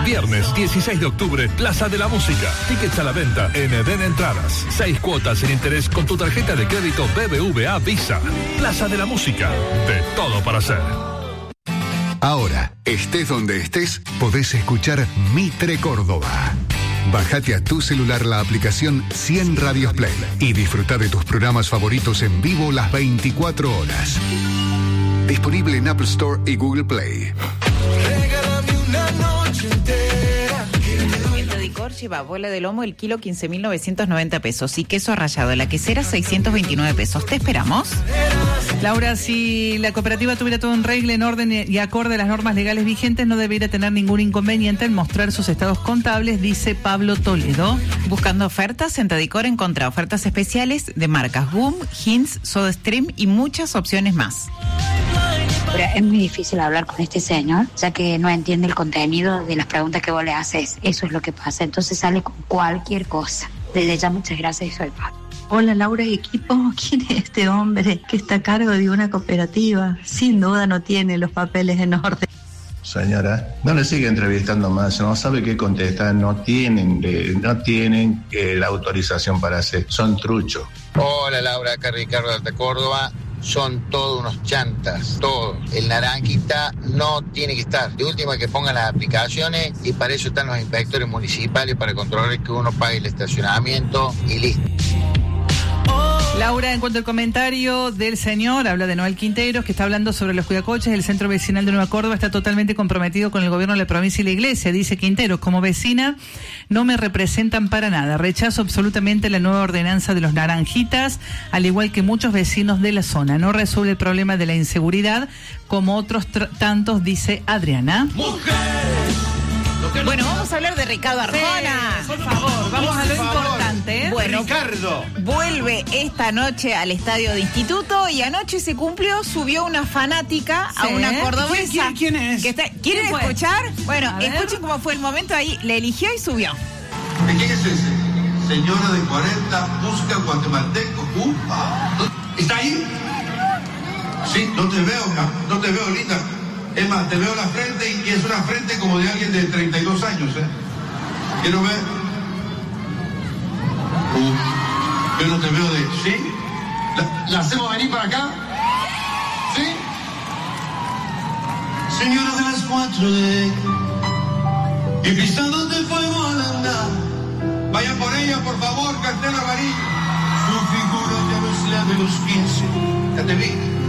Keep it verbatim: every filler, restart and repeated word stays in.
Viernes dieciséis de octubre, Plaza de la Música. Tickets a la venta en Eden Entradas. Seis cuotas sin interés con tu tarjeta de crédito B B V A Visa. Plaza de la Música. De todo para hacer. Ahora, estés donde estés, podés escuchar Mitre Córdoba. Bájate a tu celular la aplicación cien Radios Play y disfruta de tus programas favoritos en vivo las veinticuatro horas. Disponible en Apple Store y Google Play. El Tedicor lleva bola de lomo el kilo quince mil novecientos noventa pesos y queso rallado la quesera seiscientos veintinueve pesos. ¿Te esperamos? Laura, si la cooperativa tuviera todo en regla, en orden y acorde a las normas legales vigentes, no debería tener ningún inconveniente en mostrar sus estados contables, dice Pablo Toledo. Buscando ofertas, en Tedicor encontrá ofertas especiales de marcas Boom, Hinz, SodaStream y muchas opciones más. Pero es muy difícil hablar con este señor, ya que no entiende el contenido de las preguntas que vos le haces. Eso es lo que pasa. Entonces sale con cualquier cosa. Desde ya, muchas gracias y soy Pablo. Hola Laura y equipo, ¿quién es este hombre que está a cargo de una cooperativa? Sin duda no tiene los papeles en orden. Señora, no le sigue entrevistando más, no sabe qué contestar, no tienen, eh, no tienen eh, la autorización para hacer, son truchos. Hola Laura, acá Ricardo de Alta Córdoba. Son todos unos chantas, todos. El naranjita no tiene que estar. De última que pongan las aplicaciones y para eso están los inspectores municipales para controlar que uno pague el estacionamiento y listo. Laura, en cuanto al comentario del señor, habla de Noel Quinteros, que está hablando sobre los cuidacoches. El Centro Vecinal de Nueva Córdoba está totalmente comprometido con el gobierno de la provincia y la iglesia, dice Quinteros. Como vecina, no me representan para nada. Rechazo absolutamente la nueva ordenanza de los naranjitas, al igual que muchos vecinos de la zona. No resuelve el problema de la inseguridad, como otros tr- tantos, dice Adriana. ¡Mujer! Bueno, vamos a hablar de Ricardo Arjona. Sí, por favor, vamos a lo importante. ¿eh? Bueno, Ricardo vuelve esta noche al estadio de Instituto y anoche se cumplió, subió una fanática sí. a una cordobesa. ¿Quién, quién, quién es? Que está, ¿Quieren ¿Quién escuchar? Bueno, escuchen cómo fue el momento ahí. Le eligió y subió. ¿De quién es ese? Señora de cuarenta, busca guatemalteco. Upa. ¿Está ahí? Sí, no te veo, no te veo, linda. Es más, te veo la frente y es una frente como de alguien de treinta y dos años, ¿eh? Quiero ver. Uh, yo no te veo de... ¿Sí? ¿La, ¿La hacemos venir para acá? ¿Sí? Señora de las cuatro D y pisando de fuego al andar. Vaya por ella, por favor, cartel amarillo. Su figura ya no es la de los quince. Ya te vi.